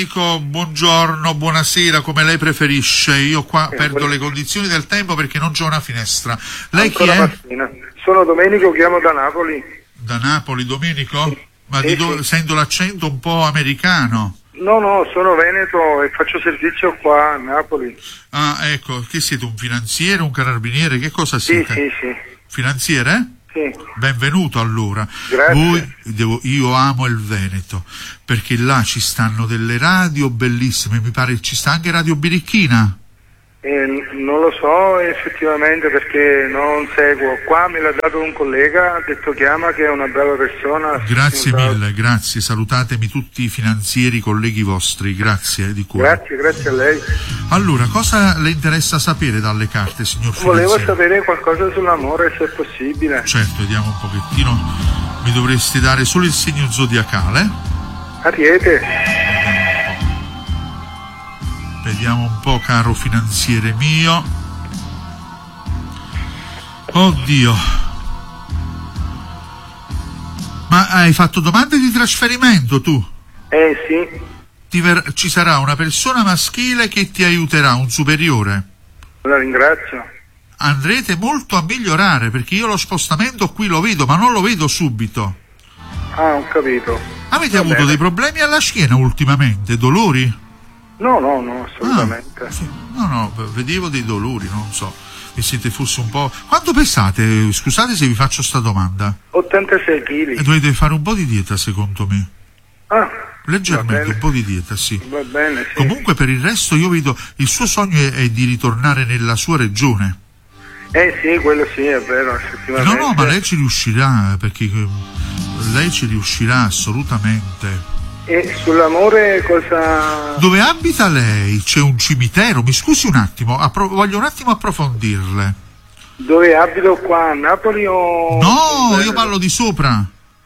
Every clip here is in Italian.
Buongiorno, buonasera, come lei preferisce. Io qua perdo le condizioni del tempo perché non c'è una finestra. Lei chi è? Mattina. Sono Domenico, chiamo da Napoli. Da Napoli, Domenico? Ma Sì. sento l'accento un po' americano. No, sono veneto e faccio servizio qua a Napoli. Ah, ecco, che siete, un finanziere, un carabiniere? Che cosa siete? Sì. Finanziere? Sì. Benvenuto allora. Grazie. Io amo il Veneto perché là ci stanno delle radio bellissime, mi pare ci sta anche Radio Birichina. Non lo so effettivamente perché non seguo. Qua me l'ha dato un collega, ha detto chiama, che è una brava persona. Grazie mille, grazie, salutatemi tutti i finanzieri, colleghi vostri, grazie di cuore. Grazie a lei. Allora, cosa le interessa sapere dalle carte, signor finanziere? Volevo sapere qualcosa sull'amore, se è possibile. Certo, vediamo un pochettino. Mi dovresti dare solo il segno zodiacale. Ariete. Vediamo un po', caro finanziere mio. Oddio. Ma hai fatto domande di trasferimento tu? Sì. Ci sarà una persona maschile che ti aiuterà, un superiore. La ringrazio. Andrete molto a migliorare perché io lo spostamento qui lo vedo, ma non lo vedo subito. Ah, ho capito. Avete avuto dei problemi alla schiena ultimamente? Dolori? No, assolutamente. Sì. No, vedevo dei dolori, non so. Vi siete forse un po'... Quanto pesate? Scusate se vi faccio sta domanda. 86 kg. E dovete fare un po' di dieta, secondo me. Ah, leggermente, un po' di dieta, sì. Va bene, sì. Comunque per il resto io vedo, il suo sogno è di ritornare nella sua regione. Sì, quello sì, è vero, effettivamente. No, ma lei ci riuscirà, perché lei ci riuscirà assolutamente. E sull'amore cosa... Dove abita lei? C'è un cimitero? Mi scusi un attimo, voglio un attimo approfondirle. Dove abito, qua a Napoli o... No, io parlo di sopra.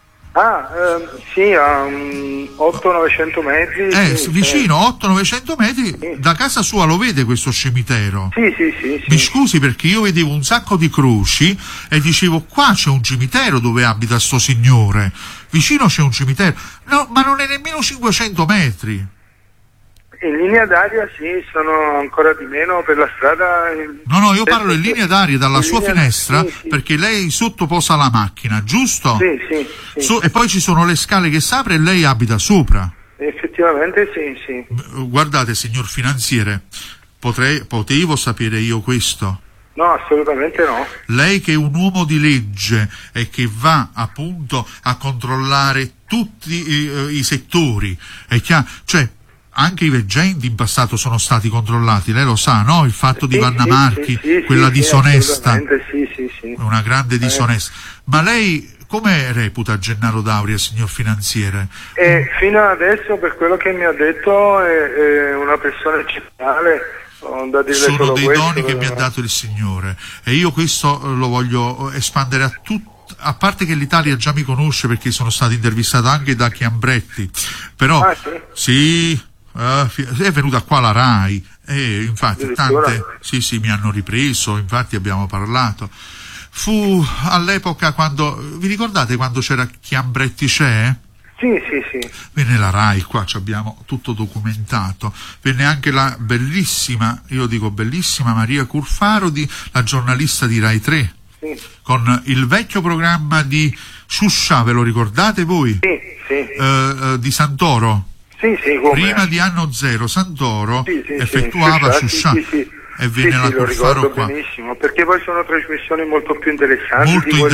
Sì, a 800-900 metri. Sì, vicino, 800-900 metri, sì. Da casa sua lo vede questo cimitero? Sì. Mi scusi perché io vedevo un sacco di croci e dicevo qua c'è un cimitero dove abita sto signore, vicino c'è un cimitero, no, ma non è nemmeno 500 metri. In linea d'aria sì, sono ancora di meno per la strada. No, io parlo in linea d'aria dalla sua finestra, sì. perché lei sotto posa la macchina, giusto? Sì. E poi ci sono le scale che s'apre e lei abita sopra. Effettivamente sì. Guardate, signor finanziere, potevo sapere io questo? No, assolutamente no. Lei che è un uomo di legge e che va appunto a controllare tutti i settori, è chiaro, cioè anche i veggenti in passato sono stati controllati, lei lo sa, no? Il fatto di Vanna Marchi, quella disonesta, sì. Una grande disonesta. Ma lei come reputa Gennaro D'Auria, signor finanziere? Fino adesso, per quello che mi ha detto, è una persona eccezionale. Sono dei doni che mi ha dato il Signore e io questo lo voglio espandere a tutti. A parte che l'Italia già mi conosce perché sono stato intervistato anche da Chiambretti, però sì, è venuta qua la RAI e infatti tante sì mi hanno ripreso, infatti abbiamo parlato. Fu all'epoca quando, vi ricordate quando c'era Chiambretti c'è? Sì. Venne la RAI, qua ci abbiamo tutto documentato, venne anche la bellissima, io dico bellissima, Maria Curfaro, la giornalista di Rai 3, sì. Con il vecchio programma di Sciuscia, ve lo ricordate voi? Sì. Di Santoro? Sì, come? Prima di Anno Zero, Santoro effettuava Sciuscia. Sì. E venne la Curfaro qua. Benissimo, perché poi sono trasmissioni molto più interessanti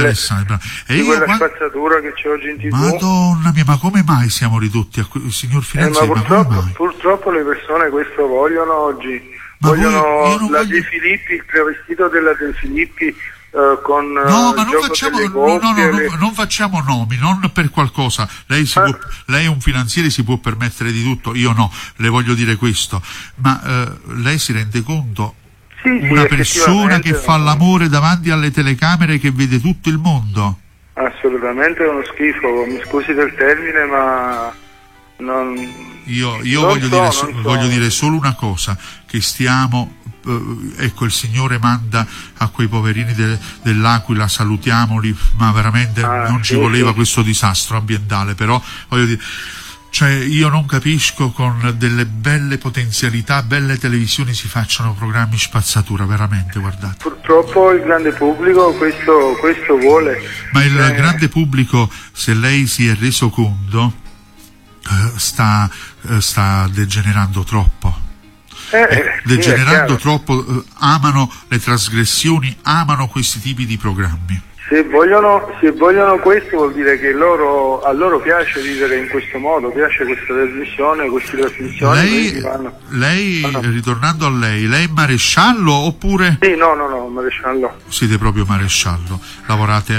e di quella spazzatura che c'è oggi in TV. Madonna mia, ma come mai siamo ridotti a signor finanziere? Purtroppo le persone questo vogliono oggi. De Filippi, il travestito della De Filippi con no, ma non facciamo nomi, non per qualcosa. Lei è un finanziere, si può permettere di tutto, io no, le voglio dire questo, ma lei si rende conto? Una persona che fa l'amore davanti alle telecamere che vede tutto il mondo? Assolutamente è uno schifo, mi scusi del termine, ma io voglio dire solo una cosa, che stiamo ecco, il Signore manda a quei poverini dell'Aquila, salutiamoli, ma veramente non ci voleva questo disastro ambientale, però voglio dire, Cioè io non capisco con delle belle potenzialità, belle televisioni si facciano programmi spazzatura, veramente, guardate. Purtroppo il grande pubblico questo vuole. Ma il grande pubblico, se lei si è reso conto, sta degenerando troppo. Degenerando troppo, amano le trasgressioni, amano questi tipi di programmi. Se vogliono questo vuol dire che a loro piace vivere in questo modo, piace questa trasmissione, queste trasmissioni. Lei, ritornando a lei è maresciallo oppure? Sì, no, maresciallo. Siete proprio maresciallo, lavorate